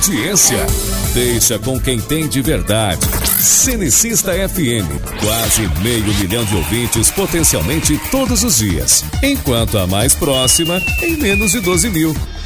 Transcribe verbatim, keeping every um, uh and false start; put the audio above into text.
audiência. Deixa com quem tem de verdade. Cenicista F M, quase meio milhão de ouvintes potencialmente todos os dias. Enquanto a mais próxima, em menos de doze mil.